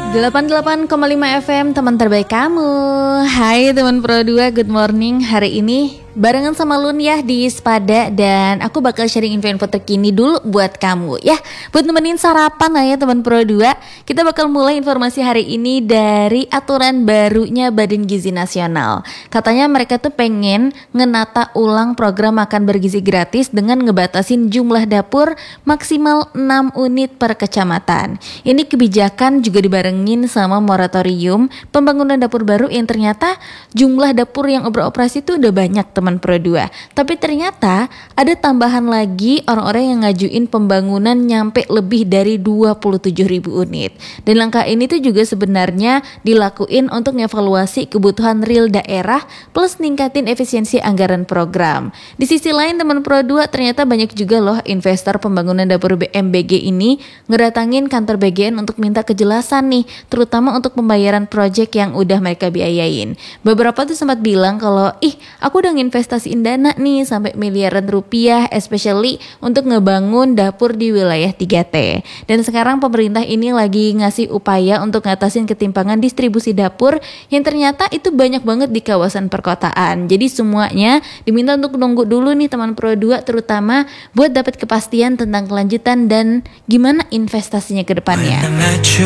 88,5 FM, teman terbaik kamu. Hai teman Pro 2, good morning. Hari ini barengan sama Lun ya di Spada. Dan aku bakal sharing info-info terkini dulu buat kamu ya, buat nemenin sarapan lah ya teman Pro 2. Kita bakal mulai informasi hari ini dari aturan barunya Badan Gizi Nasional. Katanya mereka tuh pengen ngenata ulang program makan bergizi gratis dengan ngebatasin jumlah dapur maksimal 6 unit per kecamatan. Ini kebijakan juga dibarengin sama moratorium pembangunan dapur baru yang ternyata jumlah dapur yang beroperasi itu udah banyak teman Pro 2. Tapi ternyata ada tambahan lagi orang-orang yang ngajuin pembangunan nyampe lebih dari 27.000 unit. Dan langkah ini tuh juga sebenarnya dilakuin untuk ngevaluasi kebutuhan real daerah plus ningkatin efisiensi anggaran program. Di sisi lain teman Pro 2, ternyata banyak juga loh investor pembangunan dapur BMBG ini ngedatangin kantor BGN untuk minta kejelasan nih, terutama untuk pembayaran proyek yang udah mereka biayain. Beberapa tuh sempat bilang kalau aku udah nginvestasiin dana nih sampai miliaran rupiah, especially untuk ngebangun dapur di wilayah 3T. Dan sekarang pemerintah ini lagi ngasih upaya untuk ngatasin ketimpangan distribusi dapur yang ternyata itu banyak banget di kawasan perkotaan. Jadi semuanya diminta untuk nunggu dulu nih teman Pro 2, terutama buat dapat kepastian tentang kelanjutan dan gimana investasinya ke depannya.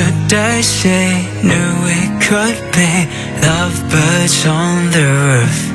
Knew it could be lovebirds on the roof.